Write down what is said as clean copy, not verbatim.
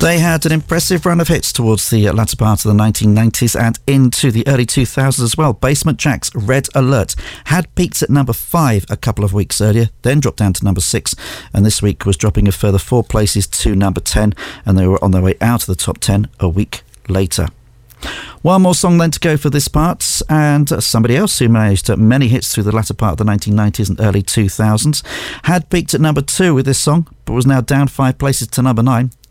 They had an impressive run of hits towards the latter part of the 1990s and into the early 2000s as well. Basement Jaxx, Red Alert, had peaked at number 5 a couple of weeks earlier, then dropped down to number 6, and this week was dropping a further 4 places to number 10, and they were on their way out of the top 10 a week later. One more song then to go for this part, and somebody else who managed many hits through the latter part of the 1990s and early 2000s had peaked at number 2 with this song, but was now down 5 places to number 9.